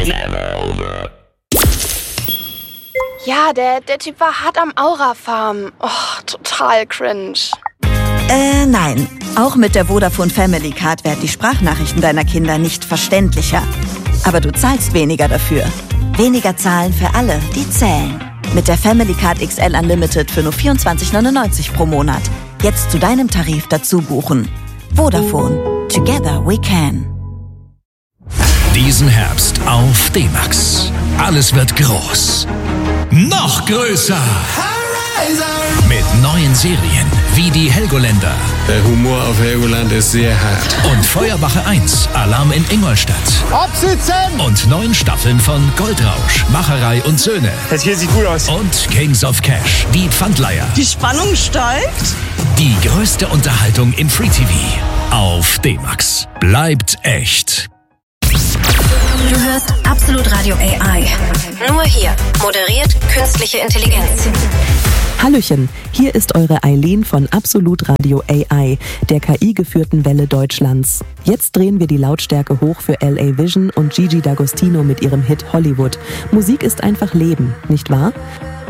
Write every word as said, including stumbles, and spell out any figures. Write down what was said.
Ja, der, der Typ war hart am Aura-Farm. Oh, total cringe. Äh, nein. Auch mit der Vodafone Family Card werden die Sprachnachrichten deiner Kinder nicht verständlicher. Aber du zahlst weniger dafür. Weniger zahlen für alle, die zählen. Mit der Family Card X L Unlimited für nur vierundzwanzig neunundneunzig pro Monat. Jetzt zu deinem Tarif dazu buchen. Vodafone. Together we can. Diesen Herbst auf D-Max. Alles wird groß. Noch größer. Mit neuen Serien wie die Helgoländer. Der Humor auf Helgoland ist sehr hart. Und Feuerwache eins, Alarm in Ingolstadt. Absitzen! Und neun Staffeln von Goldrausch, Macherei und Söhne. Das hier sieht gut aus. Und Kings of Cash, die Pfandleiher. Die Spannung steigt. Die größte Unterhaltung im Free-T V. Auf D-Max. Bleibt echt. Du hörst Absolut Radio A I. Nur hier. Moderiert künstliche Intelligenz. Hallöchen, hier ist eure Eileen von Absolut Radio A I, der K I-geführten Welle Deutschlands. Jetzt drehen wir die Lautstärke hoch für L A Vision und Gigi D'Agostino mit ihrem Hit Hollywood. Musik ist einfach Leben, nicht wahr?